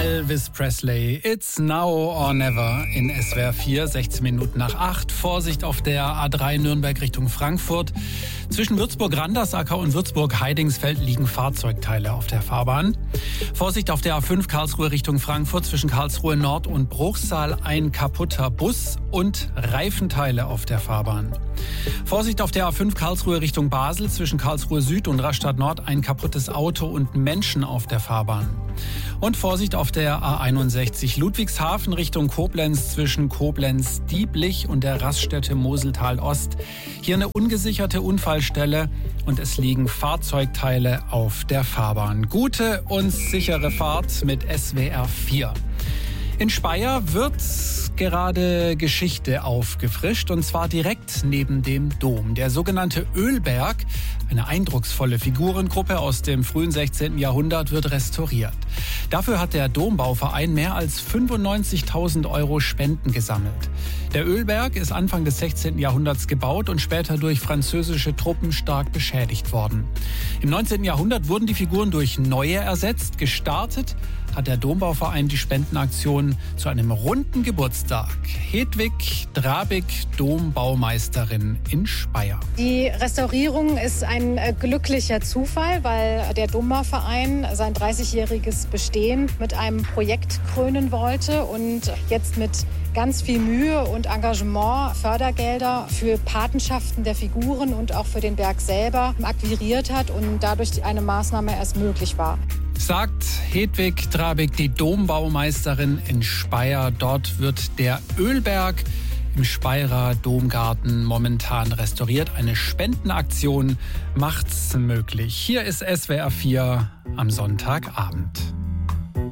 Elvis Presley, It's Now or Never in SWR 4, 16 Minuten nach 8. Vorsicht auf der A3 Nürnberg Richtung Frankfurt. Zwischen Würzburg-Randersacker und Würzburg-Heidingsfeld liegen Fahrzeugteile auf der Fahrbahn. Vorsicht auf der A5 Karlsruhe Richtung Frankfurt. Zwischen Karlsruhe Nord und Bruchsal ein kaputter Bus und Reifenteile auf der Fahrbahn. Vorsicht auf der A5 Karlsruhe Richtung Basel. Zwischen Karlsruhe Süd und Rastatt Nord ein kaputtes Auto und Menschen auf der Fahrbahn. Und Vorsicht auf der A61 Ludwigshafen Richtung Koblenz zwischen Koblenz-Dieblich und der Raststätte Moseltal Ost. Hier eine ungesicherte Unfallstelle und es liegen Fahrzeugteile auf der Fahrbahn. Gute und sichere Fahrt mit SWR 4. In Speyer wird gerade Geschichte aufgefrischt und zwar direkt neben dem Dom. Der sogenannte Ölberg, eine eindrucksvolle Figurengruppe aus dem frühen 16. Jahrhundert, wird restauriert. Dafür hat der Dombauverein mehr als 95.000 Euro Spenden gesammelt. Der Ölberg ist Anfang des 16. Jahrhunderts gebaut und später durch französische Truppen stark beschädigt worden. Im 19. Jahrhundert wurden die Figuren durch neue ersetzt. Gestartet hat der Dombauverein die Spendenaktion zu einem runden Geburtstag. Hedwig Drabig, Dombaumeisterin in Speyer. Die Restaurierung ist ein glücklicher Zufall, weil der Dombauverein sein 30-jähriges Bestehen mit einem Projekt krönen wollte und jetzt mit ganz viel Mühe und Engagement Fördergelder für Patenschaften der Figuren und auch für den Berg selber akquiriert hat und dadurch eine Maßnahme erst möglich war. Sagt Hedwig Drabig, die Dombaumeisterin in Speyer. Dort wird der Ölberg im Speyerer Domgarten momentan restauriert. Eine Spendenaktion macht's möglich. Hier ist SWR 4 am Sonntagabend.